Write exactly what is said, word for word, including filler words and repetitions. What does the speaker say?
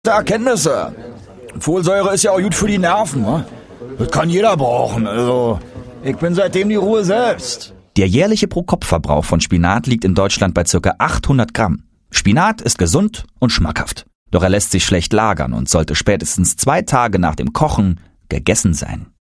Erkenntnisse. Folsäure ist ja auch gut für die Nerven. Ne? Das kann jeder brauchen. Also, ich bin seitdem die Ruhe selbst. Der jährliche Pro-Kopf-Verbrauch von Spinat liegt in Deutschland bei ca. achthundert Gramm. Spinat ist gesund und schmackhaft. Doch er lässt sich schlecht lagern und sollte spätestens zwei Tage nach dem Kochen gegessen sein.